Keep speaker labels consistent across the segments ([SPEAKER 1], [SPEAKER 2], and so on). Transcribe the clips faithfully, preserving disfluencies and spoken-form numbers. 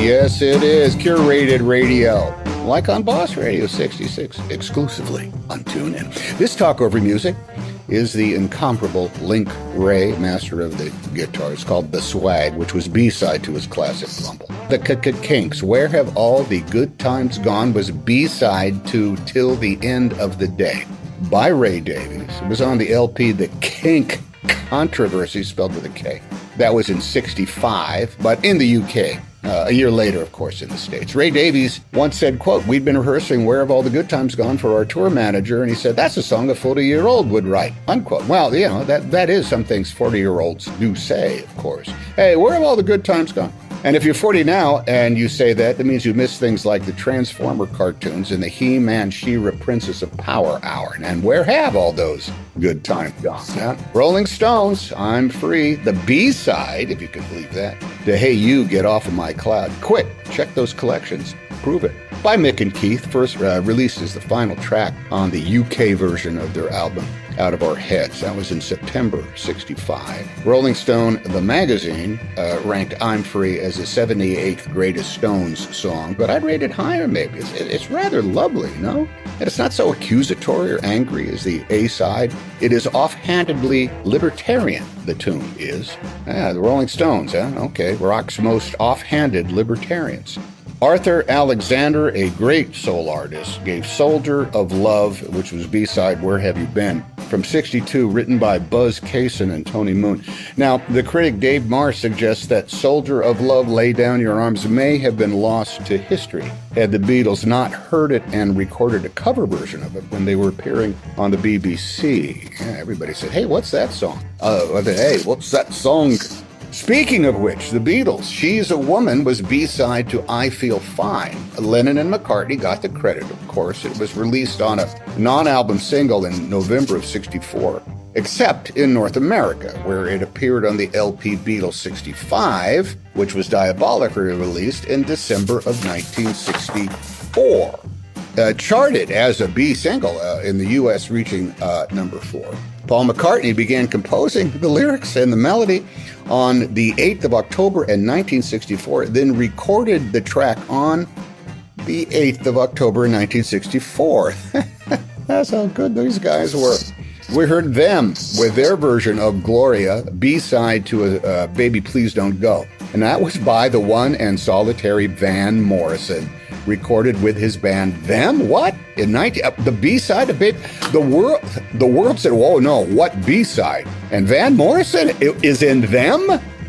[SPEAKER 1] Yes, it is curated radio, like on Boss Radio sixty-six, exclusively on TuneIn. This talk over music is the incomparable Link Wray, master of the guitar. It's called The Swag, which was B-side to his classic Rumble. The K-K-Kinks, Where Have All the Good Times Gone, was B-side to Till the End of the Day by Ray Davies. It was on the L P The Kink Controversy, spelled with a K. That was in sixty-five, but in the U K. Uh, a year later, of course, in the States. Ray Davies once said, quote, "We'd been rehearsing Where Have All the Good Times Gone for our tour manager, and he said, that's a song a forty-year-old would write," unquote. Well, you know, that, that is some things forty-year-olds do say, of course. Hey, where have all the good times gone? And if you're forty now and you say that, that means you miss things like the Transformer cartoons and the He-Man, She-Ra, Princess of Power Hour. And where have all those good times gone? Huh? Rolling Stones, I'm Free. The B-side, if you can believe that, to Hey You, Get Off of My Cloud. Quick, check those collections. Prove it. By Mick and Keith, first uh, released as the final track on the U K version of their album, Out of Our Heads. That was in September sixty-five. Rolling Stone, the magazine, uh, ranked I'm Free as the seventy-eighth greatest Stones song, but I'd rate it higher maybe. It's, it's rather lovely, no? And it's not so accusatory or angry as the A-side. It is offhandedly libertarian, the tune is. Ah, the Rolling Stones, huh? Okay, rock's most offhanded libertarians. Arthur Alexander, a great soul artist, gave Soldier of Love, which was B-side Where Have You Been, from sixty-two, written by Buzz Cason and Tony Moon. Now, the critic Dave Marr suggests that Soldier of Love, Lay Down Your Arms may have been lost to history had the Beatles not heard it and recorded a cover version of it when they were appearing on the B B C. Yeah, everybody said, hey, what's that song? Uh, hey, what's that song? Speaking of which, the Beatles' She's a Woman was B-side to I Feel Fine. Lennon and McCartney got the credit, of course. It was released on a non-album single in November of sixty-four, except in North America, where it appeared on the L P Beatles sixty-five, which was diabolically released in December of nineteen sixty-four. Uh, charted as a B single uh, in the U S, reaching uh, number four. Paul McCartney began composing the lyrics and the melody on the eighth of October in nineteen sixty-four, then recorded the track on the eighth of October in nineteen sixty-four. That's how good these guys were. We heard them with their version of Gloria, B-side to a, uh, Baby Please Don't Go. And that was by the one and solitary Van Morrison, recorded with his band Them. What? In nineteen uh, the B-side of Baby, the world the world said, "Whoa, no, what B-side?" And Van Morrison is in Them?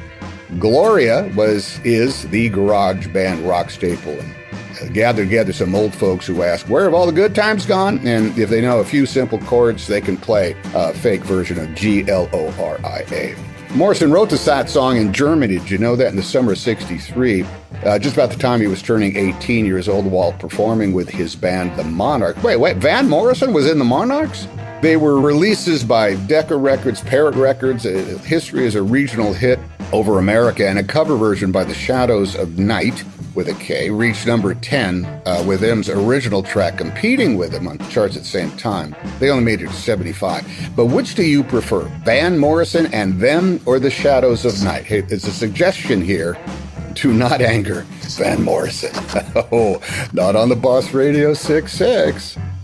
[SPEAKER 1] Gloria was is the garage band rock staple. And uh, gather together some old folks who ask, where have all the good times gone? And if they know a few simple chords, they can play a fake version of G L O R I A. Morrison wrote the sad song in Germany. Did you know that? In the summer of sixty-three, uh, just about the time he was turning eighteen years old, while performing with his band, the Monarchs. Wait, wait, Van Morrison was in the Monarchs? They were releases by Decca Records, Parrot Records. Uh, history is a regional hit over America, and a cover version by the Shadows of Night, with a K, reached number ten uh, with them's original track competing with them on charts at the same time. They only made it to seventy-five. But which do you prefer, Van Morrison and Them, or the Shadows of Night? Hey, it's a suggestion here to not anger Van Morrison. Oh, not on the Boss Radio six six.